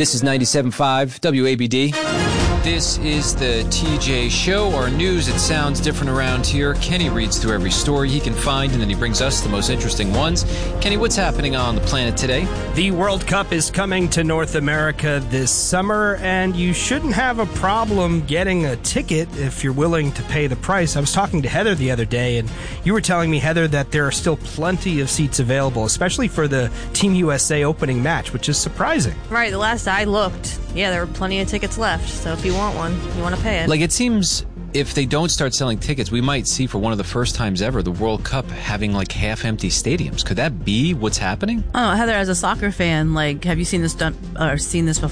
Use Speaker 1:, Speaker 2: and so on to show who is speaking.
Speaker 1: This is 97.5 WABD. This is the TJ Show. Our news, it sounds different around here. Kenny reads through every story he can find, and then he brings us the most interesting ones. Kenny, what's happening on the planet today?
Speaker 2: The World Cup is coming to North America this summer, and you shouldn't have a problem getting a ticket if you're willing to pay the price. I was talking to Heather the other day, and you were telling me, Heather, that there are still plenty of seats available, especially for the Team USA opening match, which is surprising.
Speaker 3: Right, the last I looked, there were plenty of tickets left, so if you want one, you want to pay it.
Speaker 1: Like, it seems if they don't start selling tickets, we might see for one of the first times ever the World Cup having like half-empty stadiums. Could that be what's happening?
Speaker 4: Oh, Heather, as a soccer fan, have you seen this before?